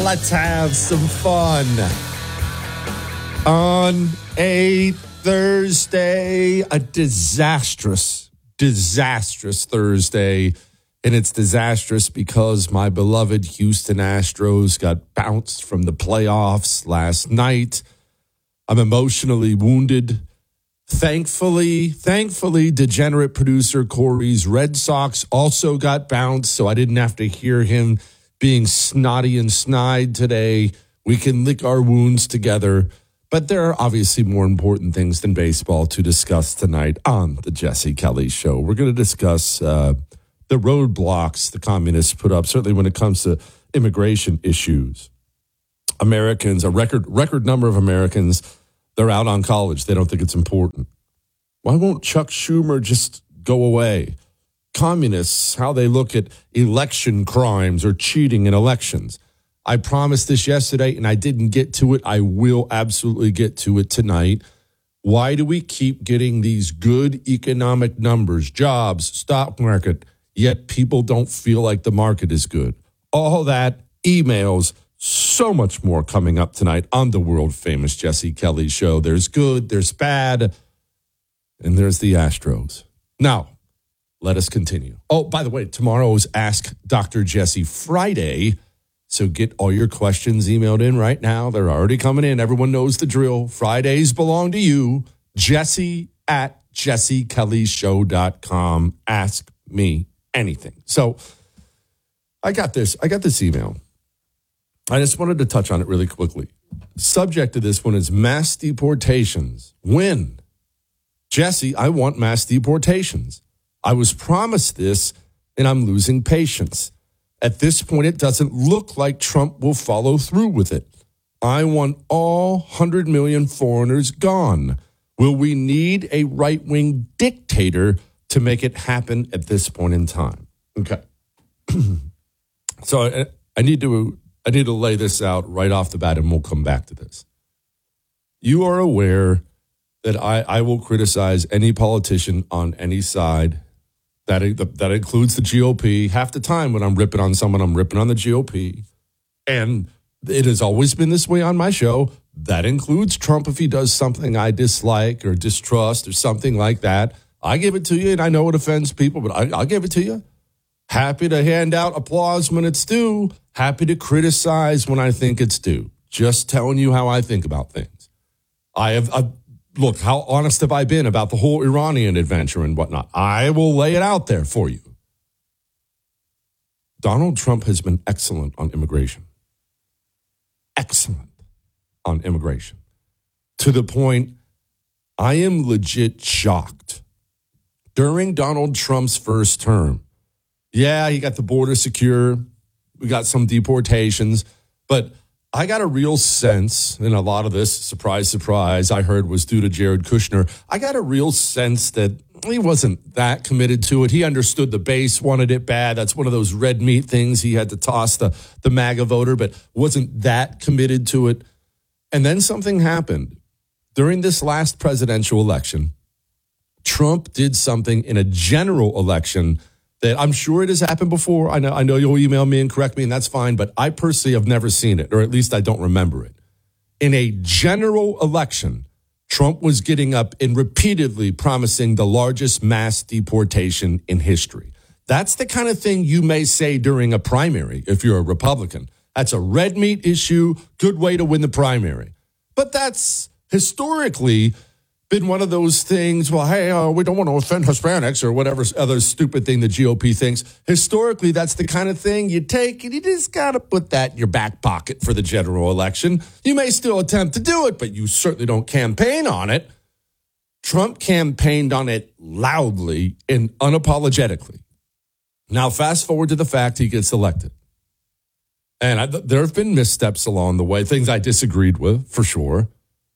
let's have some fun. On a Thursday, a disastrous Thursday. And it's disastrous because my beloved Houston Astros got bounced from the playoffs last night. I'm emotionally wounded. Thankfully, degenerate producer Corey's Red Sox also got bounced, so I didn't have to hear him being snotty and snide today. We can lick our wounds together. But there are obviously more important things than baseball to discuss tonight on the Jesse Kelly Show. We're going to discuss the roadblocks the communists put up, certainly when it comes to immigration issues. Americans, a record number of Americans, they're out on college. They don't think it's important. Why won't Chuck Schumer just go away? Communists, how they look at election crimes or cheating in elections. I promised this yesterday and I didn't get to it. I will absolutely get to it tonight. Why do we keep getting these good economic numbers, jobs, stock market, yet people don't feel like the market is good? All that, emails, so much more coming up tonight on the world famous Jesse Kelly Show. There's good, there's bad, and there's the Astros. Now, let us continue. Oh, by the way, tomorrow's Ask Dr. Jesse Friday. So get all your questions emailed in right now. They're already coming in. Everyone knows the drill. Fridays belong to you. Jesse at jessekellyshow.com. Ask me anything. So I got this email. I just wanted to touch on it really quickly. Subject to this one is mass deportations. When? Jesse, I want mass deportations. I was promised this, and I'm losing patience. At this point, it doesn't look like Trump will follow through with it. I want all 100 million foreigners gone. Will we need a right-wing dictator to make it happen at this point in time? Okay. So I need to lay this out right off the bat, and we'll come back to this. You are aware that I will criticize any politician on any side. That includes the GOP. Half the time when I'm ripping on someone, I'm ripping on the GOP. And it has always been this way on my show. That includes Trump if he does something I dislike or distrust or something like that. I give it to you, and I know it offends people, but I'll give it to you. Happy to hand out applause when it's due. Happy to criticize when I think it's due. Just telling you how I think about things. Look, how honest have I been about the whole Iranian adventure and whatnot? I will lay it out there for you. Donald Trump has been excellent on immigration. Excellent on immigration. To the point, I am legit shocked. During Donald Trump's first term, yeah, he got the border secure. We got some deportations, but I got a real sense, and a lot of this, surprise, surprise, I heard was due to Jared Kushner. I got a real sense that he wasn't that committed to it. He understood the base, wanted it bad. That's one of those red meat things. He had to toss the MAGA voter, but wasn't that committed to it. And then something happened. During this last presidential election, Trump did something in a general election that I'm sure it has happened before. I know you'll email me and correct me, and that's fine, but I personally have never seen it, or at least I don't remember it. In a general election, Trump was getting up and repeatedly promising the largest mass deportation in history. That's the kind of thing you may say during a primary if you're a Republican. That's a red meat issue, good way to win the primary. But that's historically been one of those things, well, hey, we don't want to offend Hispanics or whatever other stupid thing the GOP thinks. Historically, that's the kind of thing you take and you just got to put that in your back pocket for the general election. You may still attempt to do it, but you certainly don't campaign on it. Trump campaigned on it loudly and unapologetically. Now, fast forward to the fact he gets elected. And there have been missteps along the way, things I disagreed with, for sure.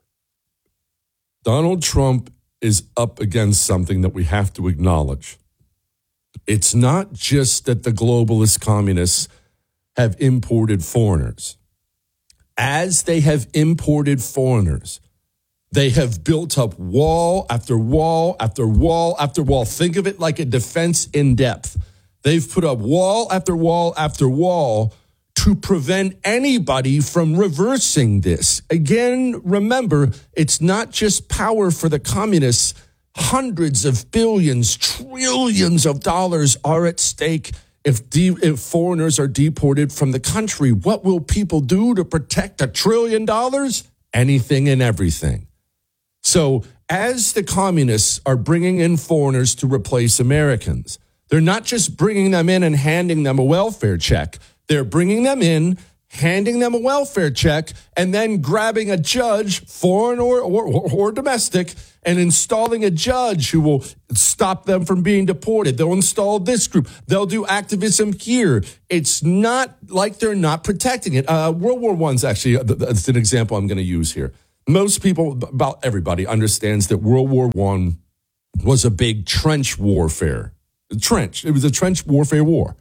Donald Trump is up against something that we have to acknowledge. It's not just that the globalist communists have imported foreigners. As they have imported foreigners, they have built up wall after wall after wall after wall. Think of it like a defense in depth. They've put up wall after wall after wall to prevent anybody from reversing this. Again, remember, it's not just power for the communists. Hundreds of billions, trillions of dollars are at stake if foreigners are deported from the country. What will people do to protect $1 trillion? Anything and everything. So as the communists are bringing in foreigners to replace Americans, they're not just bringing them in and handing them a welfare check. They're bringing them in, handing them a welfare check, and then grabbing a judge, foreign or domestic, and installing a judge who will stop them from being deported. They'll install this group. They'll do activism here. It's not like they're not protecting it. World War I's actually that's an example I'm going to use here. Most people, about everybody, understands that World War I was a big trench warfare. It was a trench warfare war.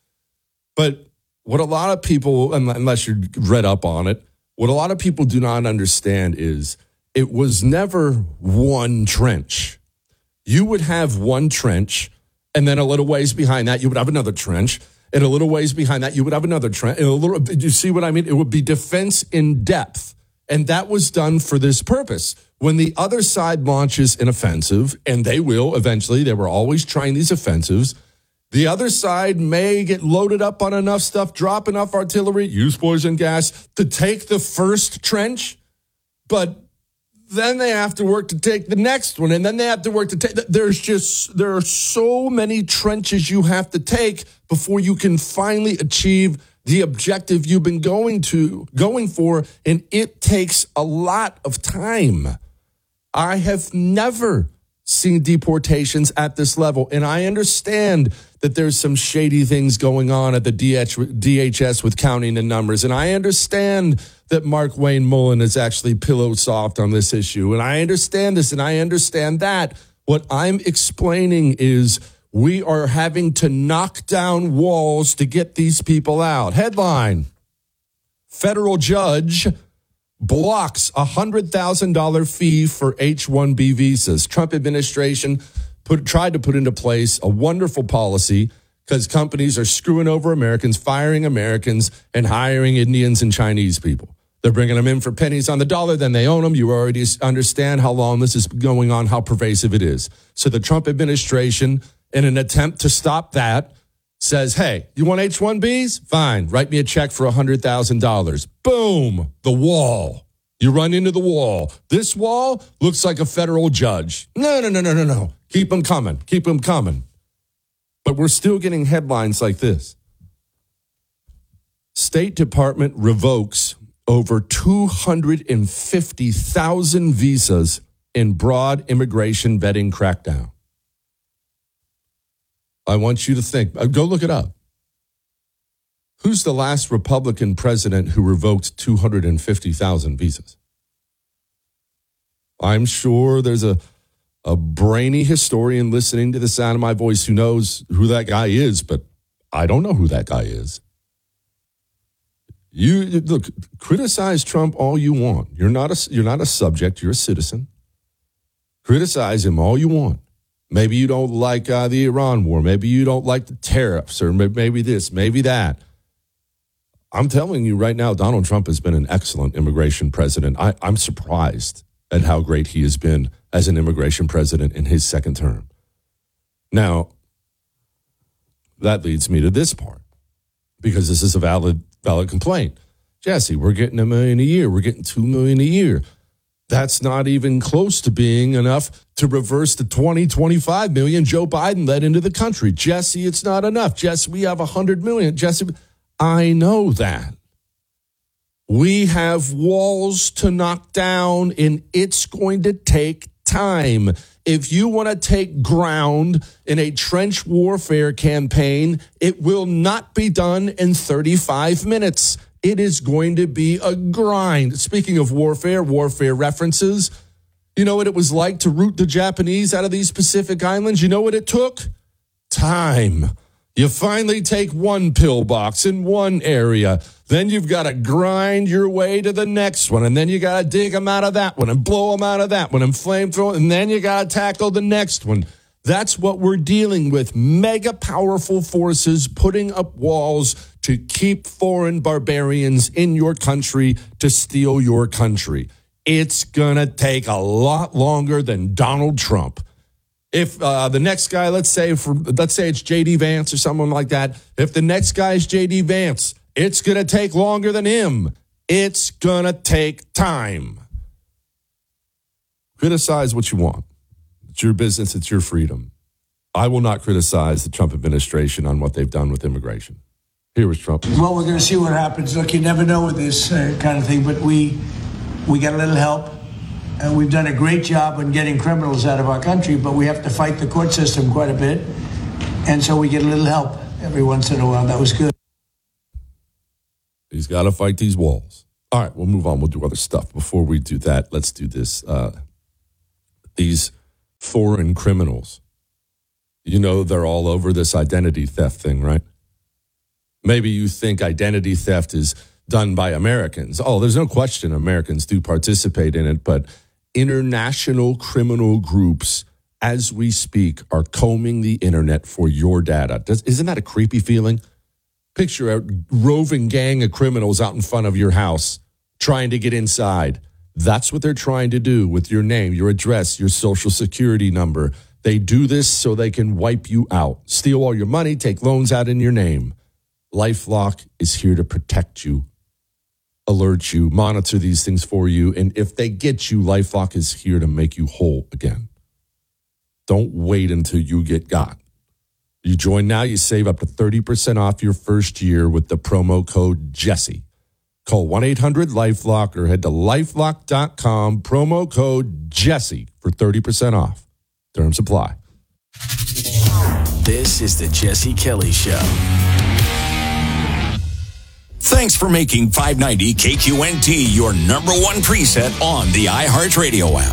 But what a lot of people, unless you're read up on it, what a lot of people do not understand is it was never one trench. You would have one trench, and then a little ways behind that, you would have another trench, and a little ways behind that, you would have another trench. Do you see what I mean? It would be defense in depth, and that was done for this purpose. When the other side launches an offensive, and they will eventually, they were always trying these offensives, the other side may get loaded up on enough stuff, drop enough artillery, use poison gas to take the first trench, but then they have to work to take the next one, and then they have to work to take. There are so many trenches you have to take before you can finally achieve the objective you've been going for, and it takes a lot of time. I have never seen deportations at this level, and I understand that there's some shady things going on at the DHS with counting the numbers, and I understand that Mark Wayne Mullen is actually pillow soft on this issue, and I understand this and I understand that. What I'm explaining is we are having to knock down walls to get these people out. Headline: federal judge blocks $100,000 fee for H-1B visas. Trump administration tried to put into place a wonderful policy because companies are screwing over Americans, firing Americans, and hiring Indians and Chinese people. They're bringing them in for pennies on the dollar, then they own them. You already understand how long this is going on, how pervasive it is. So the Trump administration, in an attempt to stop that, says, hey, you want H-1Bs? Fine, write me a check for $100,000. Boom, the wall. You run into the wall. This wall looks like a federal judge. No. Keep them coming. But we're still getting headlines like this. State Department revokes over 250,000 visas in broad immigration vetting crackdown. I want you to think. Go look it up. Who's the last Republican president who revoked 250,000 visas? I'm sure there's a brainy historian listening to the sound of my voice who knows who that guy is, but I don't know who that guy is. You look, criticize Trump all you want. You're not a subject. You're a citizen. Criticize him all you want. Maybe you don't like the Iran war. Maybe you don't like the tariffs, or maybe this, maybe that. I'm telling you right now, Donald Trump has been an excellent immigration president. I'm surprised at how great he has been as an immigration president in his second term. Now, that leads me to this part, because this is a valid complaint. Jesse, we're getting $1 million a year. We're getting $2 million a year. That's not even close to being enough to reverse the 25 million Joe Biden let into the country. Jesse, it's not enough. Jesse, we have 100 million. Jesse, I know that. We have walls to knock down, and it's going to take time. If you want to take ground in a trench warfare campaign, it will not be done in 35 minutes. It is going to be a grind. Speaking of warfare references, you know what it was like to root the Japanese out of these Pacific Islands? You know what it took? Time. You finally take one pillbox in one area. Then you've got to grind your way to the next one. And then you got to dig them out of that one and blow them out of that one and flamethrower. And then you got to tackle the next one. That's what we're dealing with. Mega powerful forces putting up walls to keep foreign barbarians in your country to steal your country. It's going to take a lot longer than Donald Trump. If the next guy, let's say it's J.D. Vance or someone like that, if the next guy is J.D. Vance, it's going to take longer than him. It's going to take time. Criticize what you want. It's your business. It's your freedom. I will not criticize the Trump administration on what they've done with immigration. Here was Trump. Well, we're going to see what happens. Look, you never know with this kind of thing, but we got a little help. We've done a great job in getting criminals out of our country, but we have to fight the court system quite a bit. And so we get a little help every once in a while. That was good. He's got to fight these walls. All right, we'll move on. We'll do other stuff. Before we do that, let's do this. These foreign criminals, you know, they're all over this identity theft thing, right? Maybe you think identity theft is done by Americans. Oh, there's no question Americans do participate in it, but international criminal groups, as we speak, are combing the internet for your data. Isn't that a creepy feeling? Picture a roving gang of criminals out in front of your house trying to get inside. That's what they're trying to do with your name, your address, your social security number. They do this so they can wipe you out, steal all your money, take loans out in your name. LifeLock is here to protect you, alert you, monitor these things for you. And if they get you, LifeLock is here to make you whole again. Don't wait until you get got. You join now, you save up to 30% off your first year with the promo code Jesse. Call 1-800-LifeLock or head to LifeLock.com, promo code Jesse for 30% off. Terms apply. This is the Jesse Kelly Show. Thanks for making 590 KQNT your number one preset on the iHeartRadio app.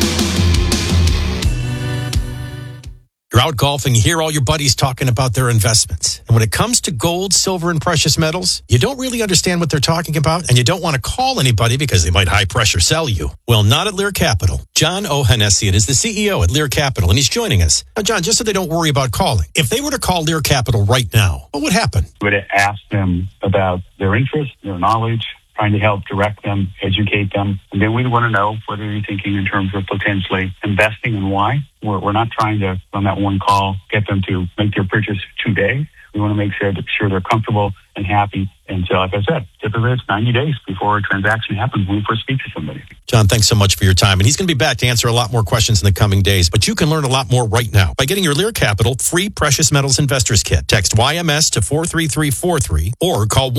You're out golfing, you hear all your buddies talking about their investments. And when it comes to gold, silver, and precious metals, you don't really understand what they're talking about, and you don't want to call anybody because they might high-pressure sell you. Well, not at Lear Capital. John Ohanessian is the CEO at Lear Capital, and he's joining us. Now, John, just so they don't worry about calling, if they were to call Lear Capital right now, what would happen? We would ask them about their interests, their knowledge, trying to help direct them, educate them. And then we'd want to know whether you're thinking in terms of potentially investing and why. We're not trying to, on that one call, get them to make their purchase today. We want to make sure they're comfortable and happy. And so, like I said, typically it's 90 days before a transaction happens when we first speak to somebody. John, thanks so much for your time. And he's going to be back to answer a lot more questions in the coming days. But you can learn a lot more right now by getting your Lear Capital free Precious Metals Investors Kit. Text YMS to 43343 or call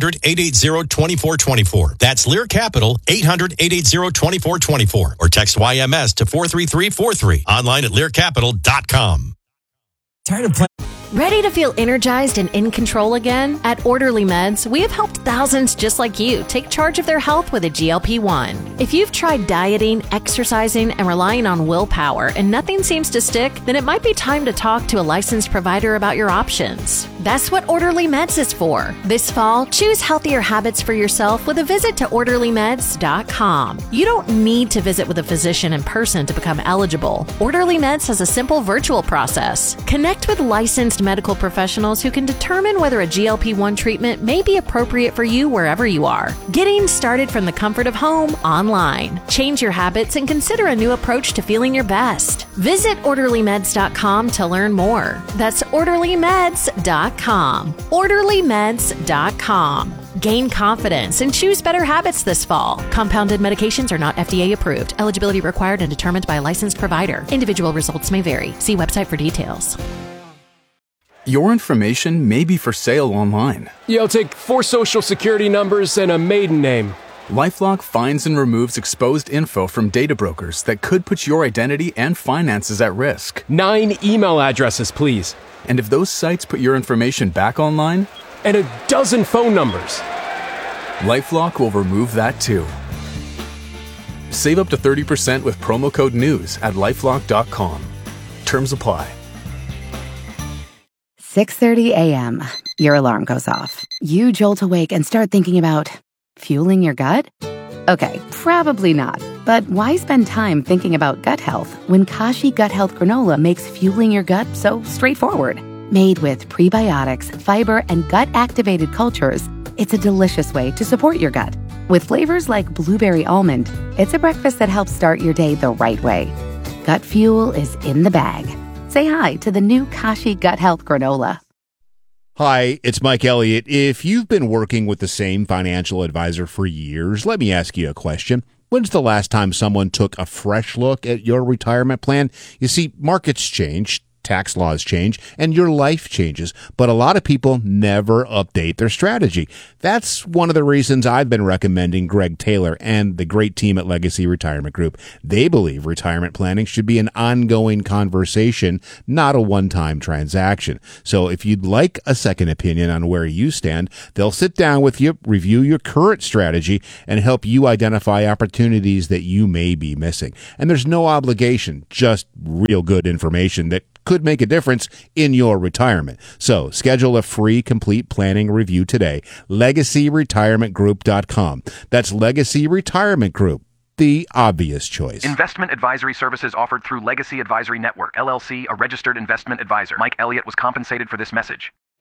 1-800-880-2424. That's Lear Capital, 800-880-2424. Or text YMS to 43343. Online at learcapital.com. Tired of playing. Ready to feel energized and in control again? At Orderly Meds, we have helped thousands just like you take charge of their health with a GLP-1. If you've tried dieting, exercising, and relying on willpower and nothing seems to stick, then it might be time to talk to a licensed provider about your options. That's what Orderly Meds is for. This fall, choose healthier habits for yourself with a visit to OrderlyMeds.com. You don't need to visit with a physician in person to become eligible. Orderly Meds has a simple virtual process. Connect with licensed medical professionals who can determine whether a GLP-1 treatment may be appropriate for you wherever you are. Getting started from the comfort of home online. Change your habits and consider a new approach to feeling your best. Visit OrderlyMeds.com to learn more. That's OrderlyMeds.com. OrderlyMeds.com. Gain confidence and choose better habits this fall. Compounded medications are not FDA approved. Eligibility required and determined by a licensed provider. Individual results may vary. See website for details. Your information may be for sale online. Yeah, I'll take 4 social security numbers and a maiden name. LifeLock finds and removes exposed info from data brokers that could put your identity and finances at risk. 9 email addresses, please. And if those sites put your information back online? And a dozen phone numbers. LifeLock will remove that too. Save up to 30% with promo code NEWS at LifeLock.com. Terms apply. 6:30 a.m. Your alarm goes off. You jolt awake and start thinking about fueling your gut? Okay, probably not. But why spend time thinking about gut health when Kashi Gut Health Granola makes fueling your gut so straightforward? Made with prebiotics, fiber, and gut-activated cultures, it's a delicious way to support your gut. With flavors like blueberry almond, it's a breakfast that helps start your day the right way. Gut fuel is in the bag. Say hi to the new Kashi Gut Health Granola. Hi, it's Mike Elliott. If you've been working with the same financial advisor for years, let me ask you a question. When's the last time someone took a fresh look at your retirement plan? You see, markets change, tax laws change, and your life changes, but a lot of people never update their strategy. That's one of the reasons I've been recommending Greg Taylor and the great team at Legacy Retirement Group. They believe retirement planning should be an ongoing conversation, not a one-time transaction. So if you'd like a second opinion on where you stand, they'll sit down with you, review your current strategy, and help you identify opportunities that you may be missing. And there's no obligation, just real good information that could make a difference in your retirement. So schedule a free complete planning review today. LegacyRetirementGroup.com. That's Legacy Retirement Group, the obvious choice. Investment advisory services offered through Legacy Advisory Network, LLC, a registered investment advisor. Mike Elliott was compensated for this message.